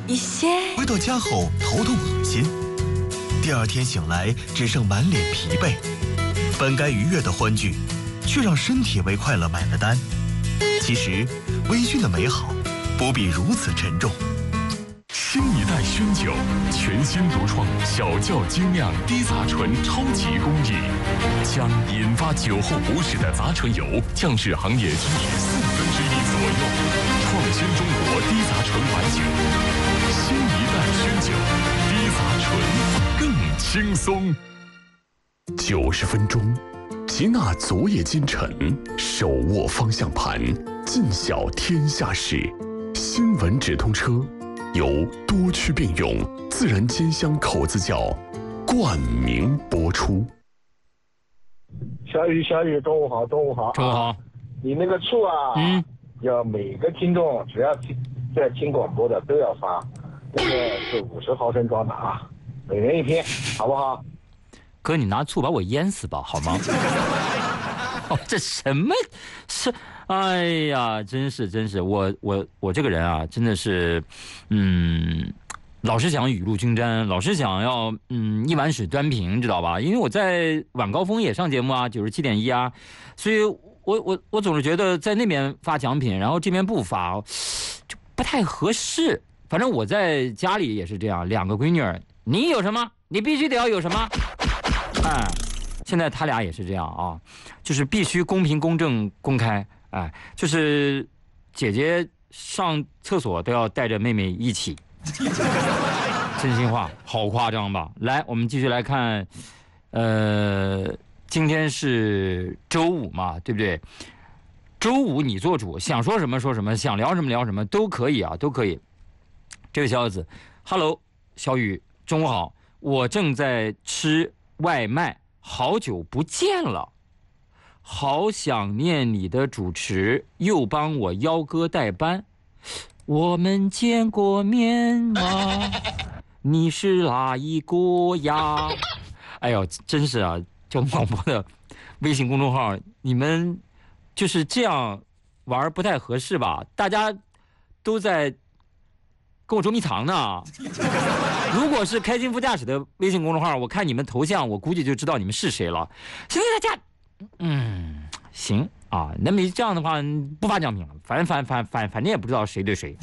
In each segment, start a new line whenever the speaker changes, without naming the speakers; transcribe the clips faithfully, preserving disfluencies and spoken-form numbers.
一些。
回到家后头痛恶心，第二天醒来只剩满脸疲惫，本该愉悦的欢聚，却让身体为快乐买了单。其实，微醺的美好不必如此沉重。
新一代熏酒，全新独创小窖精酿低杂醇超级工艺，将引发酒后不适的杂醇油降至行业均值四分之一左右，创新中国低杂醇白酒。新一代熏酒，低杂醇更轻松。九十分钟，吉纳昨夜今晨，手握方向盘，尽晓天下事。新闻直通车。由多区并用自然煎香口子窖冠名播出。
小雨，小雨，中午好，中午好，
中午好。
你那个醋啊，嗯，要每个听众只要听在听广播的都要发，那个是五十毫升装的啊，每人一瓶，好不好？
哥，你拿醋把我淹死吧，好吗？哦，这什么是？哎呀，真是真是，我我我这个人啊，真的是，嗯，老是想雨露均沾，老是想要嗯一碗水端平，知道吧？因为我在晚高峰也上节目啊，九十七点一啊，所以我我我总是觉得在那边发奖品，然后这边不发，就不太合适。反正我在家里也是这样，两个闺女儿，你有什么，你必须得要有什么，哎。现在他俩也是这样啊，就是必须公平、公正、公开，哎，就是姐姐上厕所都要带着妹妹一起，真心话，好夸张吧？来，我们继续来看，呃，今天是周五嘛，对不对？周五你做主，想说什么说什么，想聊什么聊什么都可以啊，都可以。这位小伙子 ，Hello， 小雨，中午好，我正在吃外卖。好久不见了，好想念你的主持，又帮我邀歌代班。我们见过面吗？你是哪一国呀？哎呦，真是啊！交通广播的微信公众号，你们就是这样玩不太合适吧？大家都在跟我捉迷藏呢。如果是开心副驾驶的微信公众号，我看你们头像，我估计就知道你们是谁了。现在大家，嗯，行啊，那么这样的话不发奖品了，反正反反反反正也不知道谁对谁。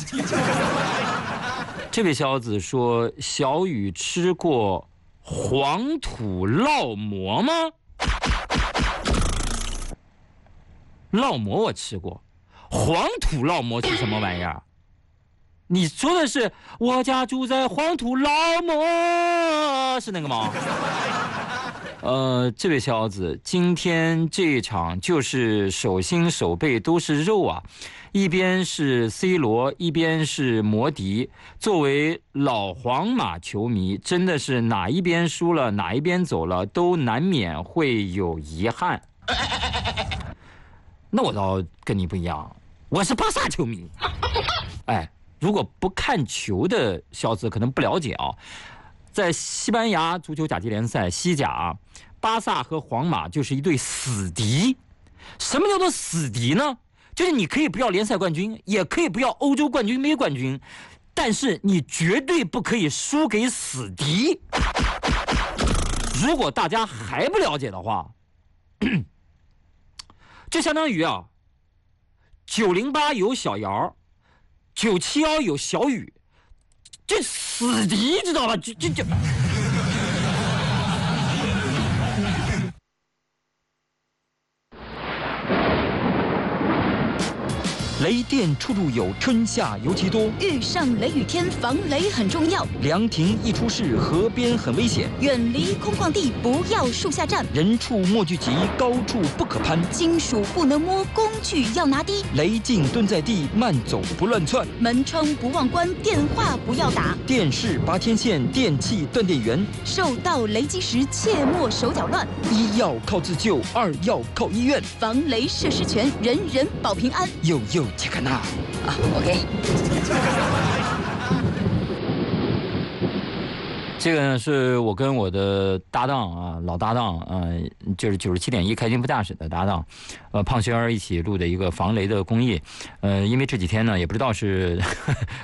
这位小子说：“小雨吃过黄土烙馍吗？”烙馍我吃过，黄土烙馍是什么玩意儿？你说的是我家住在黄土烙馍，是那个吗？呃，这位小子，今天这一场就是手心手背都是肉啊，一边是 C 罗，一边是摩迪。作为老皇马球迷，真的是哪一边输了，哪一边走了，都难免会有遗憾。那我倒跟你不一样，我是巴萨球迷。哎。如果不看球的小子可能不了解啊，在西班牙足球甲级联赛西甲，巴萨和皇马就是一对死敌。什么叫做死敌呢？就是你可以不要联赛冠军，也可以不要欧洲冠军、杯冠军，但是你绝对不可以输给死敌。如果大家还不了解的话，这相当于啊，九零八有小姚。九七幺有小雨，这死敌知道吧？这这这。雷电处处有，春夏尤其多。
遇上雷雨天，防雷很重要。
凉亭一出事，河边很危险。
远离空旷地，不要树下站。
人畜莫聚集，高处不可攀。
金属不能摸，工具要拿低。
雷劲蹲在地，慢走不乱窜。
门窗不忘关，电话不要打。
电视拔天线，电器断电源。
受到雷击时，切莫手脚乱。
一要靠自救，二要靠医院。
防雷设施全，人人保平安。
有有。切看那啊
，OK。
这个呢是我跟我的搭档啊，老搭档，呃，就是九十七点一开心副驾驶的搭档，呃，胖轩儿一起录的一个防雷的公益。呃，因为这几天呢，也不知道是呵呵